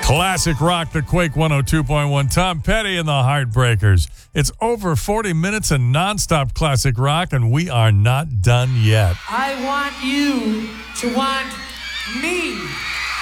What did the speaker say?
Classic rock, the Quake 102.1. Tom Petty and the Heartbreakers. It's over 40 minutes of nonstop classic rock, and we are not done yet. I want you to want me.